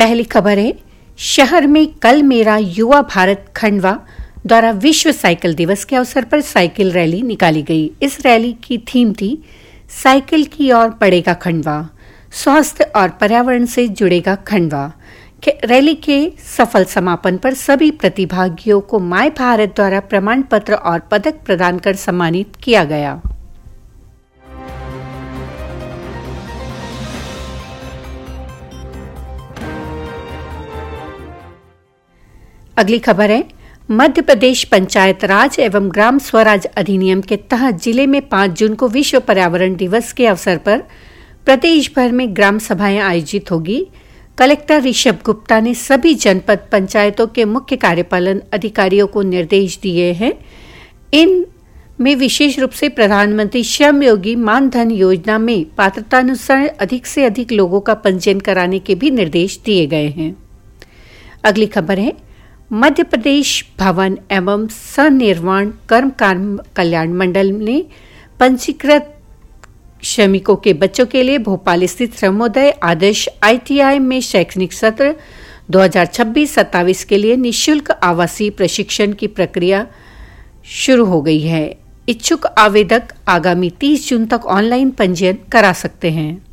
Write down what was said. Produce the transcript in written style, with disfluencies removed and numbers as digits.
पहली खबर है, शहर में कल मेरा युवा भारत खंडवा द्वारा विश्व साइकिल दिवस के अवसर पर साइकिल रैली निकाली गई। इस रैली की थीम थी साइकिल की ओर बढ़ेगा खंडवा, स्वास्थ्य और पर्यावरण से जुड़ेगा खंडवा। रैली के सफल समापन पर सभी प्रतिभागियों को माय भारत द्वारा प्रमाण पत्र और पदक प्रदान कर सम्मानित किया गया। अगली खबर है, मध्य प्रदेश पंचायत राज एवं ग्राम स्वराज अधिनियम के तहत जिले में 5 जून को विश्व पर्यावरण दिवस के अवसर पर प्रदेश भर में ग्राम सभाएं आयोजित होगी। कलेक्टर ऋषभ गुप्ता ने सभी जनपद पंचायतों के मुख्य कार्यपालन अधिकारियों को निर्देश दिए हैं। इन में विशेष रूप से प्रधानमंत्री श्रम योगी मानधन योजना में पात्रतानुसार अधिक से अधिक लोगों का पंजीयन कराने के भी निर्देश दिए गए हैं। अगली खबर है, मध्य प्रदेश भवन एवं सनिर्माण कर्मकार कल्याण मंडल ने पंजीकृत श्रमिकों के बच्चों के लिए भोपाल स्थित श्रमोदय आदर्श ITI में शैक्षणिक सत्र 2026-27 के लिए निःशुल्क आवासीय प्रशिक्षण की प्रक्रिया शुरू हो गई है। इच्छुक आवेदक आगामी 30 जून तक ऑनलाइन पंजीयन करा सकते हैं।